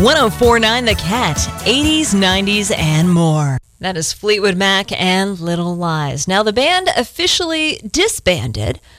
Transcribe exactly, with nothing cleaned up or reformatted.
ten forty-nine The Cat, eighties, nineties, and more. That is Fleetwood Mac and Little Lies. Now, the band officially disbanded